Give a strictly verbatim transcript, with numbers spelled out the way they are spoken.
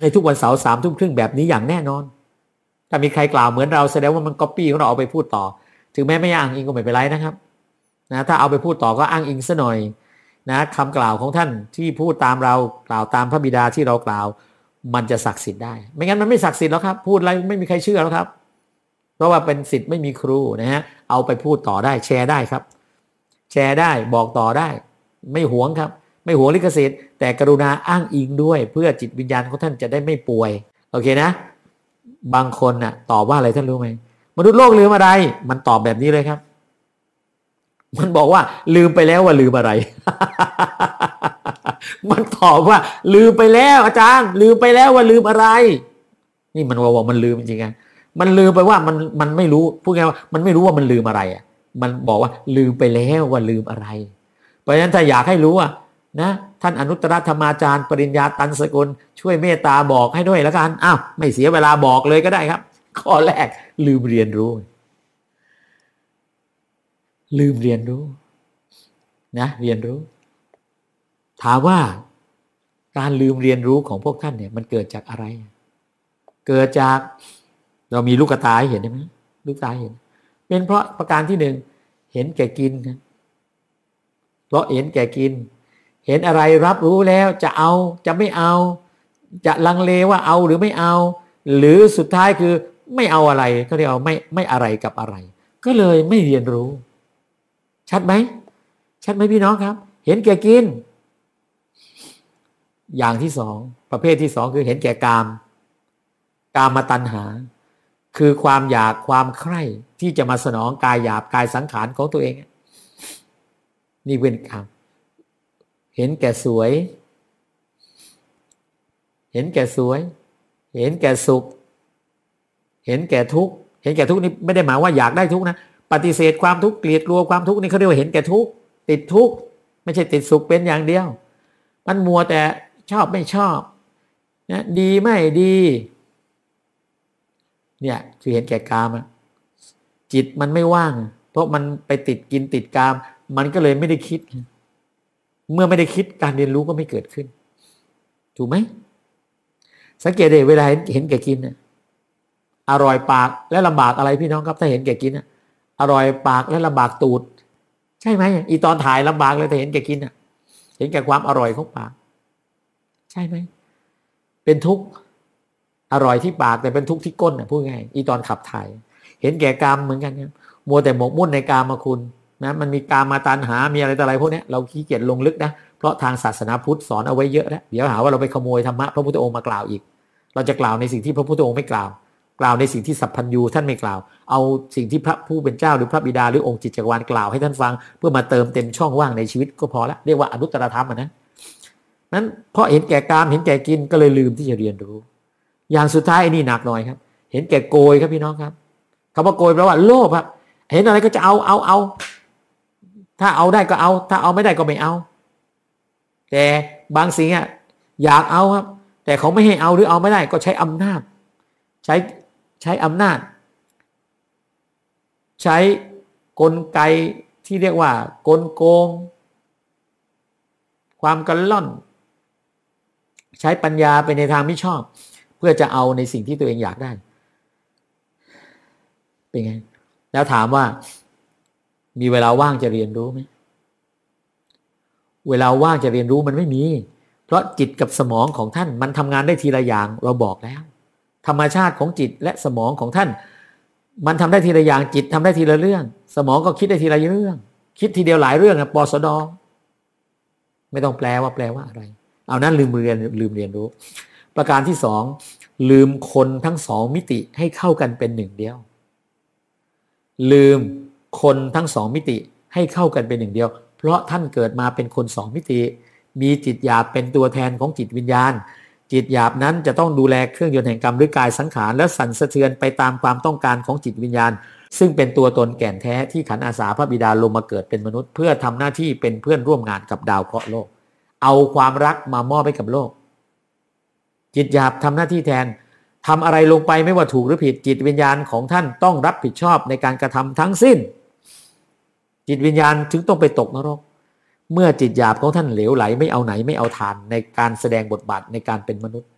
ในทุกวันเสาร์สามทุ่มครึ่งแบบนี้อย่างแน่นอนถ้ามีใครกล่าวเหมือนเราแสดงว่ามันก๊อปปี้ของเราเอาไปพูดต่อถึงแม้ไม่อ้างอิงก็ไม่เป็นไรนะครับนะถ้าเอาไปพูดต่อก็อ้างอิงซะหน่อยนะคำกล่าวของท่านที่พูดตามเรากล่าวตามพระบิดาที่เรากล่าวมันจะศักดิ์สิทธิ์ได้ไม่งั้นมันไม่ศักดิ์สิทธิ์แล้วครับพูดอะไรไม่มีใครเชื่อแล้วครับเพราะว่าเป็นศิษย์ไม่มีครูนะฮะเอาไปพูดต่อได้แชร์ได้ครับแชร์ได้บอกต่อได้ไม่หวงครับไม่หวงลิขสิทธิ์แต่กรุณาอ้างอิงด้วยเพื่อจิตวิญญาณของท่านจะได้ไม่ป่วยโอเคนะบางคนน่ะตอบว่าอะไรท่านรู้ไหมมนุษย์โลกลืมอะไรมันตอบแบบนี้เลยครับมันบอกว่าลืมไปแล้วว่าลืมอะไร มันตอบว่าลืมไปแล้วอาจารย์ลืมไปแล้วว่าลืมอะไรนี่มันว่ามันลืมจริงๆมันลืมไปว่ามันมันไม่รู้พูดง่ายว่ามันไม่รู้ว่ามันลืมอะไรอ่ะมันบอกว่าลืมไปแล้วว่าลืมอะไรเพราะฉะนั้นถ้าอยากให้รู้อ่ะนะท่านอนุตตรธรรมาจารย์ปริญญาตันสกุลช่วยเมตตาบอกให้ด้วยแล้วกันอ้าวไม่เสียเวลาบอกเลยก็ได้ครับข้อแรกลืมเรียนรู้ลืมเรียนรู้นะเรียนรู้ถามว่าการลืมเรียนรู้ของพวกท่านเนี่ยมันเกิดจากอะไรเกิดจากเรามีลูกตาให้เห็นใช่ไหมลูกตาเห็นเป็นเพราะประการที่หนึ่งเห็นแก่กินนะเพราะเห็นแก่กินเห็นอะไรรับรู้แล้วจะเอาจะไม่เอาจะลังเลว่าเอาหรือไม่เอาหรือสุดท้ายคือไม่เอาอะไรเขาเรียกเอาไม่ไม่อะไรกับอะไรก็เลยไม่เรียนรู้ชัดไหมชัดไหมพี่น้องครับเห็นแก่กินอย่างที่สองประเภทที่สองคือเห็นแก่กามกามตัณหาคือความอยากความใคร่ที่จะมาสนองกายหยาบกายสังขารของตัวเองนี่เป็นกามเห็นแก่สวยเห็นแก่สวยเห็นแก่สุขเห็นแก่ทุกข์เห็นแก่ทุกข์นี่ไม่ได้หมายว่าอยากได้ทุกข์นะปฏิเสธความทุกข์เกลียดกลัวความทุกข์นี่เขาเรียกว่าเห็นแก่ทุกข์ติดทุกข์ไม่ใช่ติดสุขเป็นอย่างเดียวมันมัวแต่ชอบไม่ชอบนะดีไม่ดีเนี่ยคือเห็นแก่กามอะจิตมันไม่ว่างเพราะมันไปติดกินติดกามมันก็เลยไม่ได้คิดเมื่อไม่ได้คิดการเรียนรู้ก็ไม่เกิดขึ้นถูกไหมสังเกตเลยเวลาเห็นแก่กินเนี่ยอร่อยปากและลำบากอะไรพี่น้องครับถ้าเห็นแก่กินอะอร่อยปากและลำบากตูดใช่ไหมอีตอนถ่ายลำบากเลยแต่เห็นแก่กินอะเห็นแก่ความอร่อยของปากใช่ไหมเป็นทุกข์อร่อยที่ปากแต่เป็นทุกข์ที่ก้นอ่ะพูดง่ายอีตอนขับถ่ายเห็นแก่กามเหมือนกันครับมัวแต่หมกมุ่นในกามคุณนะมันมีกามมาตัณหามีอะไรต่ออะไรพวกนี้เราขี้เกียจลงลึกนะเพราะทางศาสนาพุทธสอนเอาไว้เยอะแล้วเดี๋ยวหาว่าเราไปขโมยธรรมะพระพุทธองค์มากล่าวอีกเราจะกล่าวในสิ่งที่พระพุทธองค์ไม่กล่าวกล่าวในสิ่งที่สัพพัญญูท่านไม่กล่าวเอาสิ่งที่พระผู้เป็นเจ้าหรือพระบิดาหรือองค์จิตจักรวาลกล่าวให้ท่านฟังเพื่อมาเติมเต็มช่องว่างในชีวิตก็พอละเรียกว่าอนุตตรธรรมนะนั้นเพราะเห็นแก่กามเห็นแก่กินก็เลยลืมที่จะเรียนรู้อย่างสุดท้ายไอ้นี่หนักหน่อยครับเห็นแก่โกยครับพี่น้องครับคำว่าโกยแปลว่าโลภครับเห็นอะไรก็จะเอาเอาเอาถ้าเอาได้ก็เอาถ้าเอาไม่ได้ก็ไม่เอาแต่บางสิ่งอ่ะอยากเอาครับแต่เขาไม่ให้เอาหรือเอาไม่ได้ก็ใช้อำนาจใช้ใช้อำนาจใช้กลไกที่เรียกว่ากลโกงความกันล่อนใช้ปัญญาไปในทางไม่ชอบเพื่อจะเอาในสิ่งที่ตัวเองอยากได้เป็นไงแล้วถามว่ามีเวลาว่างจะเรียนรู้ไหมเวลาว่างจะเรียนรู้มันไม่มีเพราะจิตกับสมองของท่านมันทำงานได้ทีละอย่างเราบอกแล้วธรรมชาติของจิตและสมองของท่านมันทำได้ทีละอย่างจิตทำได้ทีละเรื่องสมองก็คิดได้ทีละเรื่องคิดทีเดียวหลายเรื่องอะปสดไม่ต้องแปลว่าแปลว่าอะไรเอานั้นลืมเรียนลืมเรียนรู้ประการที่สองลืมคนทั้งสองมิติให้เข้ากันเป็นหนึ่งเดียวลืมคนทั้งสองมิติให้เข้ากันเป็นหนึ่งเดียวเพราะท่านเกิดมาเป็นคนสองมิติมีจิตหยาบเป็นตัวแทนของจิตวิญญาณจิตหยาบนั้นจะต้องดูแลเครื่องยนต์แห่งกรรมหรือกายสังขารและสั่นสะเทือนไปตามความต้องการของจิตวิญญาณซึ่งเป็นตัวตนแก่นแท้ที่ขันธ์อาสาพระบิดาลงมาเกิดเป็นมนุษย์เพื่อทำหน้าที่เป็นเพื่อนร่วมงานกับดาวเคราะห์โลกเอาความรักมามอบให้กับโลกจิตหยาบทำหน้าที่แทนทำอะไรลงไปไม่ว่าถูกหรือผิดจิตวิญญาณของท่านต้องรับผิดชอบในการกระทำทั้งสิ้นจิตวิญญาณถึงต้องไปตกนรกเมื่อจิตหยาบของท่านเหลวไหลไม่เอาไหนไม่เอาทานในการแสดงบทบาทในการเป็นมนุษย์